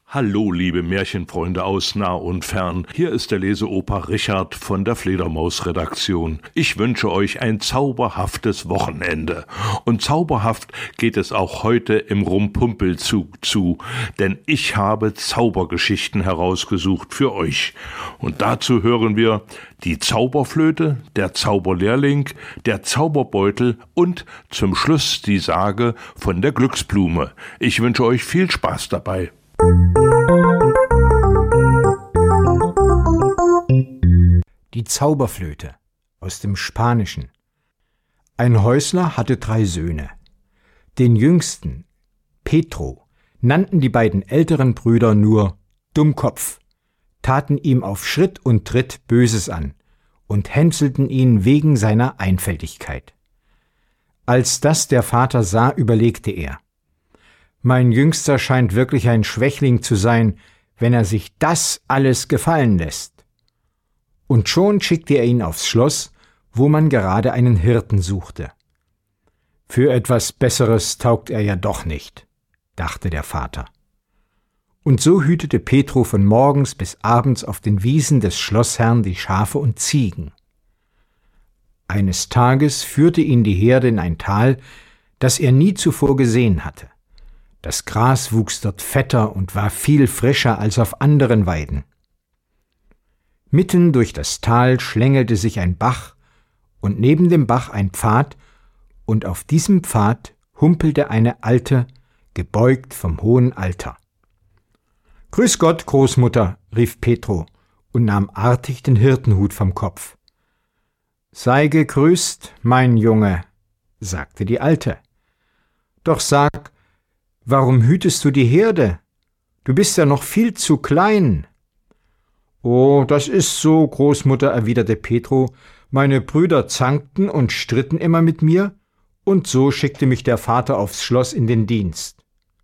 Hallo, liebe Märchenfreunde aus nah und fern. Hier ist der Leseoper Richard von der Fledermaus-Redaktion. Ich wünsche euch ein zauberhaftes Wochenende. Und zauberhaft geht es auch heute im Rumpumpelzug zu, denn ich habe Zaubergeschichten herausgesucht für euch. Und dazu hören wir die Zauberflöte, der Zauberlehrling, der Zauberbeutel und zum Schluss die Sage von der Glücksblume. Ich wünsche euch viel Spaß dabei. Die Zauberflöte aus dem Spanischen. Ein Häusler hatte 3 Söhne. Den jüngsten, Pedro, nannten die beiden älteren Brüder nur Dummkopf, taten ihm auf Schritt und Tritt Böses an und hänselten ihn wegen seiner Einfältigkeit. Als das der Vater sah, überlegte er: Mein Jüngster scheint wirklich ein Schwächling zu sein, wenn er sich das alles gefallen lässt. Und schon schickte er ihn aufs Schloss, wo man gerade einen Hirten suchte. Für etwas Besseres taugt er ja doch nicht, dachte der Vater. Und so hütete Pedro von morgens bis abends auf den Wiesen des Schlossherrn die Schafe und Ziegen. Eines Tages führte ihn die Herde in ein Tal, das er nie zuvor gesehen hatte. Das Gras wuchs dort fetter und war viel frischer als auf anderen Weiden. Mitten durch das Tal schlängelte sich ein Bach und neben dem Bach ein Pfad, und auf diesem Pfad humpelte eine Alte, gebeugt vom hohen Alter. »Grüß Gott, Großmutter«, rief Pedro und nahm artig den Hirtenhut vom Kopf. »Sei gegrüßt, mein Junge«, sagte die Alte. »Doch sag, warum hütest du die Herde? Du bist ja noch viel zu klein.« »Oh, das ist so, Großmutter«, erwiderte Pedro. »Meine Brüder zankten und stritten immer mit mir, und so schickte mich der Vater aufs Schloss in den Dienst.«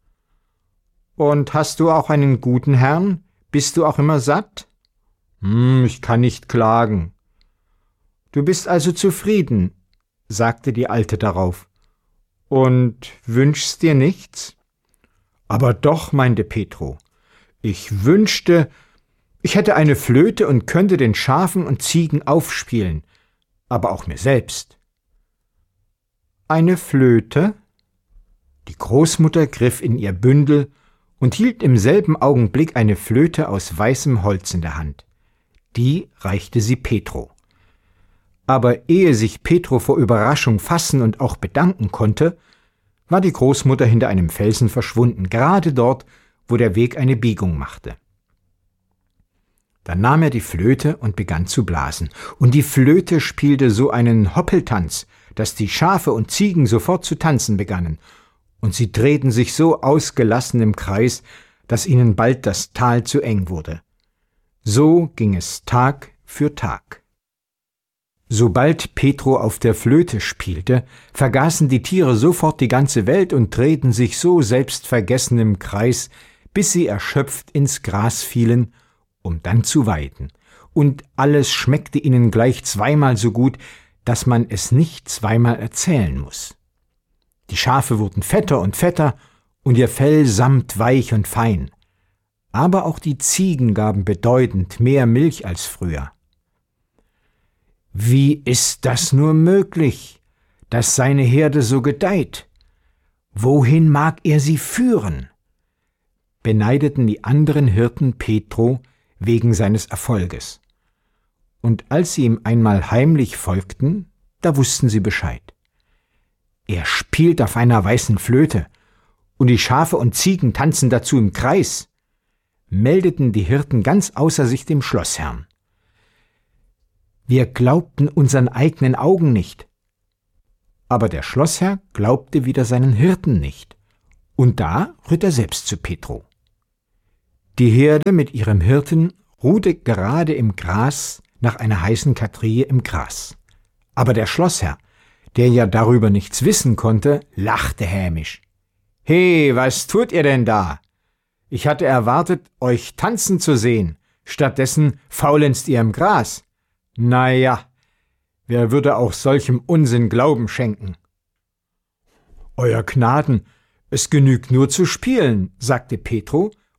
»Und hast du auch einen guten Herrn? Bist du auch immer satt?« Ich kann nicht klagen.« »Du bist also zufrieden«, sagte die Alte darauf. »Und wünschst dir nichts?« »Aber doch«, meinte Pedro, »ich wünschte, ich hätte eine Flöte und könnte den Schafen und Ziegen aufspielen, aber auch mir selbst.« »Eine Flöte?« Die Großmutter griff in ihr Bündel und hielt im selben Augenblick eine Flöte aus weißem Holz in der Hand. Die reichte sie Pedro. Aber ehe sich Pedro vor Überraschung fassen und auch bedanken konnte, war die Großmutter hinter einem Felsen verschwunden, gerade dort, wo der Weg eine Biegung machte. Dann nahm er die Flöte und begann zu blasen, und die Flöte spielte so einen Hoppeltanz, dass die Schafe und Ziegen sofort zu tanzen begannen, und sie drehten sich so ausgelassen im Kreis, dass ihnen bald das Tal zu eng wurde. So ging es Tag für Tag. Sobald Pedro auf der Flöte spielte, vergaßen die Tiere sofort die ganze Welt und drehten sich so selbstvergessen im Kreis, bis sie erschöpft ins Gras fielen, um dann zu weiden. Und alles schmeckte ihnen gleich zweimal so gut, dass man es nicht zweimal erzählen muss. Die Schafe wurden fetter und fetter und ihr Fell samtweich und fein. Aber auch die Ziegen gaben bedeutend mehr Milch als früher. »Wie ist das nur möglich, dass seine Herde so gedeiht? Wohin mag er sie führen?« beneideten die anderen Hirten Pedro wegen seines Erfolges. Und als sie ihm einmal heimlich folgten, da wussten sie Bescheid. Er spielt auf einer weißen Flöte, und die Schafe und Ziegen tanzen dazu im Kreis, meldeten die Hirten ganz außer sich dem Schlossherrn. Wir glaubten unseren eigenen Augen nicht. Aber der Schlossherr glaubte wieder seinen Hirten nicht, und da ritt er selbst zu Pedro. Die Herde mit ihrem Hirten ruhte gerade im Gras nach einer heißen Katrille im Gras. Aber der Schlossherr, der ja darüber nichts wissen konnte, lachte hämisch. »He, was tut ihr denn da? Ich hatte erwartet, euch tanzen zu sehen. Stattdessen faulenzt ihr im Gras. Na ja, wer würde auch solchem Unsinn Glauben schenken?« »Euer Gnaden, es genügt nur zu spielen«, sagte Pedro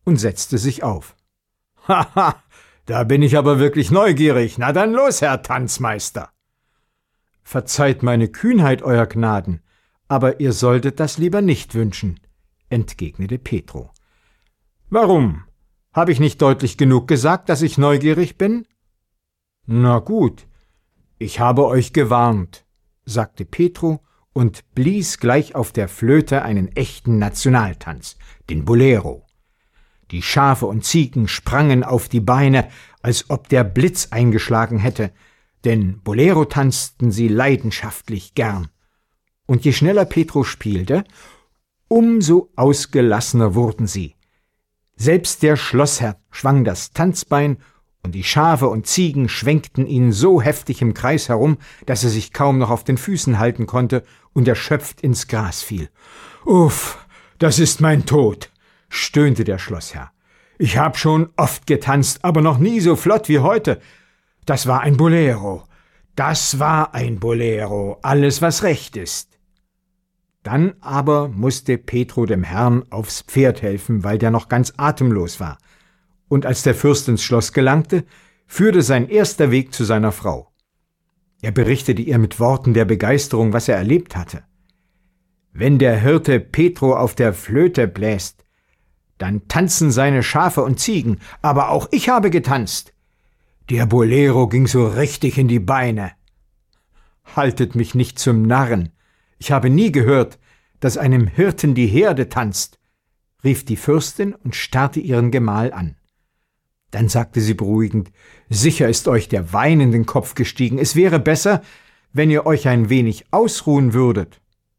und setzte sich auf. »Haha, da bin ich aber wirklich neugierig. Na dann los, Herr Tanzmeister!« »Verzeiht meine Kühnheit, Euer Gnaden, aber ihr solltet das lieber nicht wünschen«, entgegnete Petro. »Warum? Habe ich nicht deutlich genug gesagt, dass ich neugierig bin?« »Na gut, ich habe euch gewarnt«, sagte Petro und blies gleich auf der Flöte einen echten Nationaltanz, den Bolero. Die Schafe und Ziegen sprangen auf die Beine, als ob der Blitz eingeschlagen hätte, denn Bolero tanzten sie leidenschaftlich gern. Und je schneller Petro spielte, umso ausgelassener wurden sie. Selbst der Schlossherr schwang das Tanzbein, und die Schafe und Ziegen schwenkten ihn so heftig im Kreis herum, dass er sich kaum noch auf den Füßen halten konnte und erschöpft ins Gras fiel. »Uff, das ist mein Tod«, stöhnte der Schlossherr. »Ich hab schon oft getanzt, aber noch nie so flott wie heute. Das war ein Bolero. Das war ein Bolero, alles was recht ist.« Dann aber musste Petro dem Herrn aufs Pferd helfen, weil der noch ganz atemlos war. Und als der Fürst ins Schloss gelangte, führte sein erster Weg zu seiner Frau. Er berichtete ihr mit Worten der Begeisterung, was er erlebt hatte. »Wenn der Hirte Petro auf der Flöte bläst, dann tanzen seine Schafe und Ziegen, aber auch ich habe getanzt. Der Bolero ging so richtig in die Beine.« »Haltet mich nicht zum Narren. Ich habe nie gehört, dass einem Hirten die Herde tanzt«, rief die Fürstin und starrte ihren Gemahl an. Dann sagte sie beruhigend: »Sicher ist euch der Wein in den Kopf gestiegen. Es wäre besser, wenn ihr euch ein wenig ausruhen würdet.«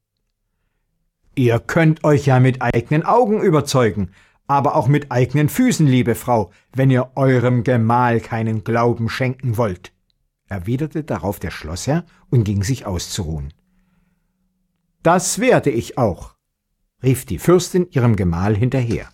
»Ihr könnt euch ja mit eigenen Augen überzeugen, aber auch mit eigenen Füßen, liebe Frau, wenn ihr eurem Gemahl keinen Glauben schenken wollt«, erwiderte darauf der Schlossherr und ging sich auszuruhen. »Das werde ich auch«, rief die Fürstin ihrem Gemahl hinterher.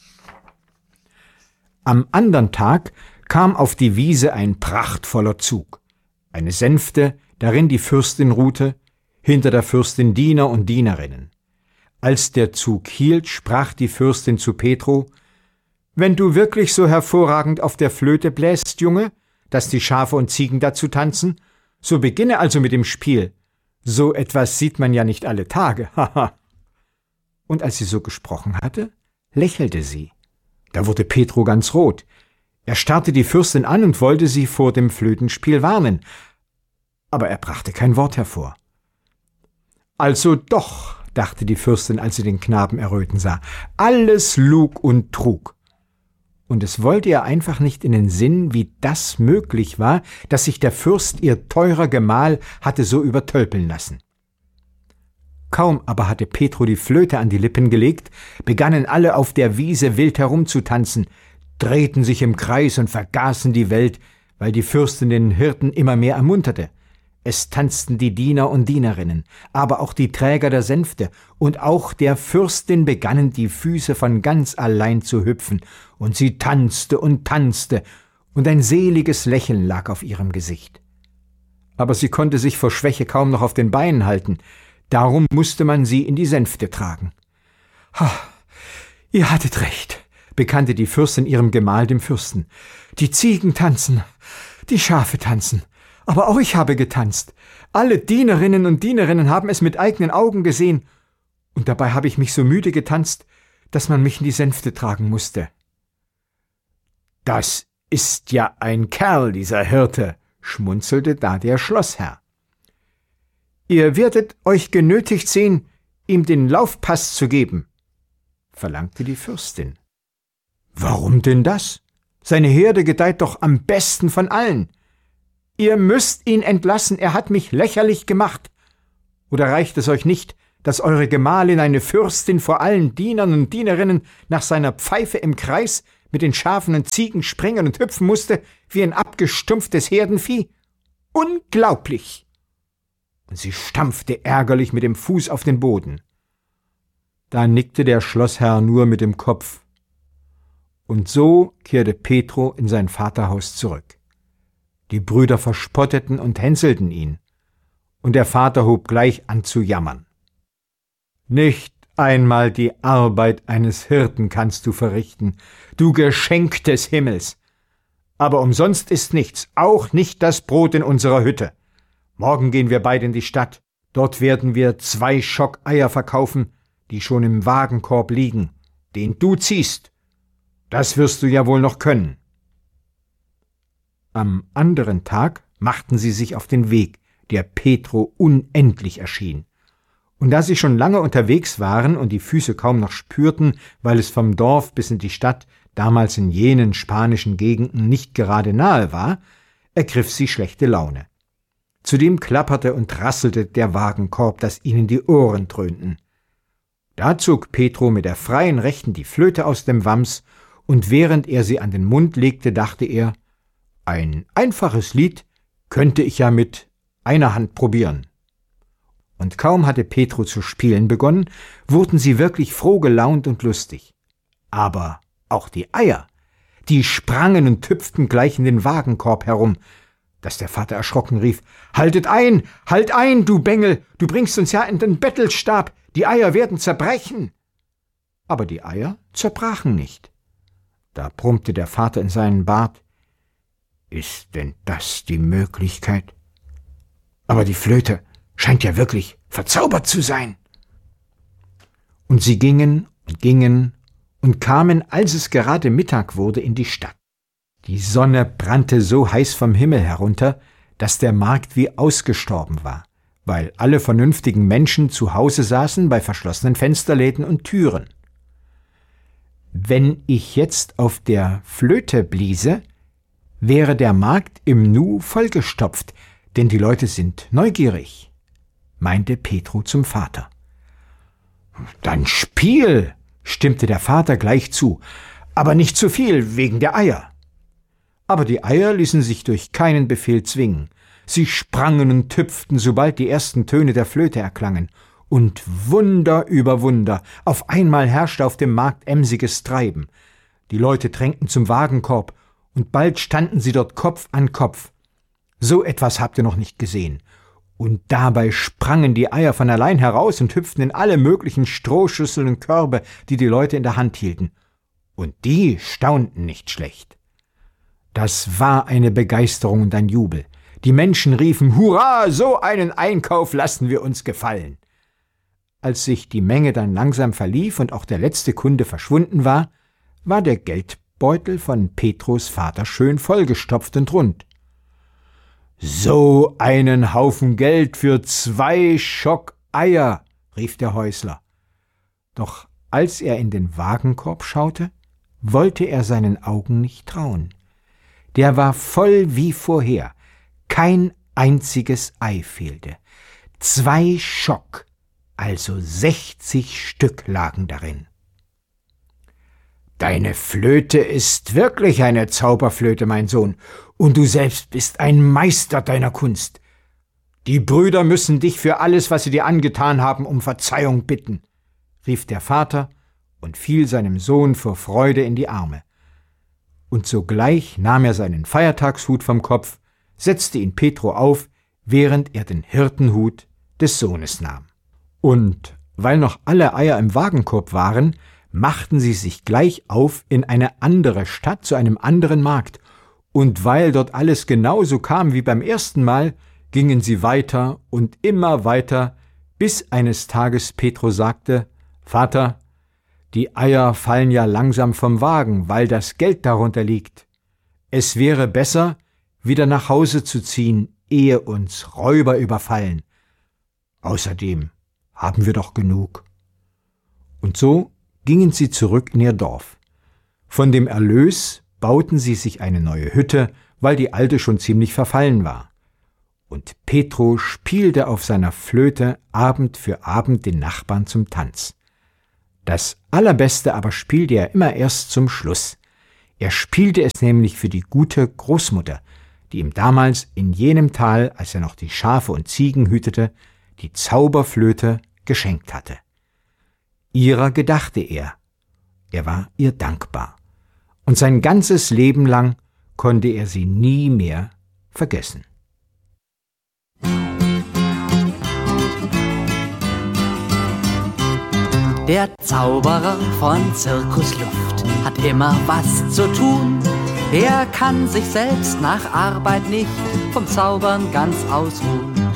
Am andern Tag kam auf die Wiese ein prachtvoller Zug, eine Sänfte, darin die Fürstin ruhte, hinter der Fürstin Diener und Dienerinnen. Als der Zug hielt, sprach die Fürstin zu Petro: »Wenn du wirklich so hervorragend auf der Flöte bläst, Junge, dass die Schafe und Ziegen dazu tanzen, so beginne also mit dem Spiel. So etwas sieht man ja nicht alle Tage, haha.« Und als sie so gesprochen hatte, lächelte sie. Da wurde Petro ganz rot. Er starrte die Fürstin an und wollte sie vor dem Flötenspiel warnen, aber er brachte kein Wort hervor. »Also doch«, dachte die Fürstin, als sie den Knaben erröten sah, »alles Lug und Trug.« Und es wollte ihr einfach nicht in den Sinn, wie das möglich war, dass sich der Fürst ihr teurer Gemahl hatte so übertölpeln lassen. Kaum aber hatte Petro die Flöte an die Lippen gelegt, begannen alle auf der Wiese wild herumzutanzen, drehten sich im Kreis und vergaßen die Welt, weil die Fürstin den Hirten immer mehr ermunterte. Es tanzten die Diener und Dienerinnen, aber auch die Träger der Sänfte, und auch der Fürstin begannen die Füße von ganz allein zu hüpfen, und sie tanzte, und ein seliges Lächeln lag auf ihrem Gesicht. Aber sie konnte sich vor Schwäche kaum noch auf den Beinen halten, darum musste man sie in die Sänfte tragen. »Ihr hattet recht«, bekannte die Fürstin ihrem Gemahl, dem Fürsten. »Die Ziegen tanzen, die Schafe tanzen, aber auch ich habe getanzt. Alle Dienerinnen und Dienerinnen haben es mit eigenen Augen gesehen, und dabei habe ich mich so müde getanzt, dass man mich in die Sänfte tragen musste.« »Das ist ja ein Kerl, dieser Hirte«, schmunzelte da der Schlossherr. »Ihr werdet euch genötigt sehen, ihm den Laufpass zu geben«, verlangte die Fürstin. »Warum denn das? Seine Herde gedeiht doch am besten von allen. Ihr müsst ihn entlassen, er hat mich lächerlich gemacht. Oder reicht es euch nicht, dass eure Gemahlin, eine Fürstin, vor allen Dienern und Dienerinnen nach seiner Pfeife im Kreis mit den Schafen und Ziegen springen und hüpfen musste, wie ein abgestumpftes Herdenvieh? Unglaublich!« Und sie stampfte ärgerlich mit dem Fuß auf den Boden. Da nickte der Schlossherr nur mit dem Kopf. Und so kehrte Petro in sein Vaterhaus zurück. Die Brüder verspotteten und hänselten ihn, und der Vater hob gleich an zu jammern. »Nicht Einmal die Arbeit eines Hirten kannst du verrichten, du Geschenk des Himmels. Aber umsonst ist nichts, auch nicht das Brot in unserer Hütte. Morgen gehen wir beide in die Stadt. Dort werden wir 2 Schock Eier verkaufen, die schon im Wagenkorb liegen, den du ziehst. Das wirst du ja wohl noch können. Am anderen Tag machten sie sich auf den Weg, der Petro unendlich erschien. Und da sie schon lange unterwegs waren und die Füße kaum noch spürten, weil es vom Dorf bis in die Stadt damals in jenen spanischen Gegenden nicht gerade nahe war, ergriff sie schlechte Laune. Zudem klapperte und rasselte der Wagenkorb, dass ihnen die Ohren dröhnten. Da zog Petro mit der freien Rechten die Flöte aus dem Wams, und während er sie an den Mund legte, dachte er, ein einfaches Lied könnte ich ja mit einer Hand probieren. Und kaum hatte Petro zu spielen begonnen, wurden sie wirklich froh gelaunt und lustig. Aber auch die Eier, die sprangen und hüpften gleich in den Wagenkorb herum, dass der Vater erschrocken rief, halt ein, du Bengel, du bringst uns ja in den Bettelstab, die Eier werden zerbrechen. Aber die Eier zerbrachen nicht. Da brummte der Vater in seinen Bart, ist denn das die Möglichkeit? Aber die Flöte scheint ja wirklich verzaubert zu sein. Und sie gingen und kamen, als es gerade Mittag wurde, in die Stadt. Die Sonne brannte so heiß vom Himmel herunter, dass der Markt wie ausgestorben war, weil alle vernünftigen Menschen zu Hause saßen bei verschlossenen Fensterläden und Türen. Wenn ich jetzt auf der Flöte bliese, wäre der Markt im Nu vollgestopft, denn die Leute sind neugierig, meinte Petro zum Vater. Dann spiel, stimmte der Vater gleich zu, aber nicht zu viel wegen der Eier. Aber die Eier ließen sich durch keinen Befehl zwingen. Sie sprangen und hüpften, sobald die ersten Töne der Flöte erklangen. Und Wunder über Wunder, auf einmal herrschte auf dem Markt emsiges Treiben. Die Leute drängten zum Wagenkorb, und bald standen sie dort Kopf an Kopf. So etwas habt ihr noch nicht gesehen. Und dabei sprangen die Eier von allein heraus und hüpften in alle möglichen Strohschüsseln und Körbe, die die Leute in der Hand hielten. Und die staunten nicht schlecht. Das war eine Begeisterung und ein Jubel. Die Menschen riefen, Hurra, so einen Einkauf lassen wir uns gefallen. Als sich die Menge dann langsam verlief und auch der letzte Kunde verschwunden war, war der Geldbeutel von Petros Vater schön vollgestopft und rund. »So einen Haufen Geld für 2 Schock Eier«, rief der Häusler. Doch als er in den Wagenkorb schaute, wollte er seinen Augen nicht trauen. Der war voll wie vorher, kein einziges Ei fehlte. 2 Schock, also 60 Stück lagen darin. »Deine Flöte ist wirklich eine Zauberflöte, mein Sohn, und du selbst bist ein Meister deiner Kunst. Die Brüder müssen dich für alles, was sie dir angetan haben, um Verzeihung bitten«, rief der Vater und fiel seinem Sohn vor Freude in die Arme. Und sogleich nahm er seinen Feiertagshut vom Kopf, setzte ihn Petro auf, während er den Hirtenhut des Sohnes nahm. Und weil noch alle Eier im Wagenkorb waren, machten sie sich gleich auf in eine andere Stadt zu einem anderen Markt, und weil dort alles genauso kam wie beim ersten Mal, gingen sie weiter und immer weiter, bis eines Tages Petro sagte, »Vater, die Eier fallen ja langsam vom Wagen, weil das Geld darunter liegt. Es wäre besser, wieder nach Hause zu ziehen, ehe uns Räuber überfallen. Außerdem haben wir doch genug.« Und so gingen sie zurück in ihr Dorf. Von dem Erlös bauten sie sich eine neue Hütte, weil die alte schon ziemlich verfallen war. Und Petro spielte auf seiner Flöte Abend für Abend den Nachbarn zum Tanz. Das Allerbeste aber spielte er immer erst zum Schluss. Er spielte es nämlich für die gute Großmutter, die ihm damals in jenem Tal, als er noch die Schafe und Ziegen hütete, die Zauberflöte geschenkt hatte. Ihrer gedachte er. Er war ihr dankbar. Und sein ganzes Leben lang konnte er sie nie mehr vergessen. Der Zauberer von Zirkusluft hat immer was zu tun. Er kann sich selbst nach Arbeit nicht vom Zaubern ganz ausruhen.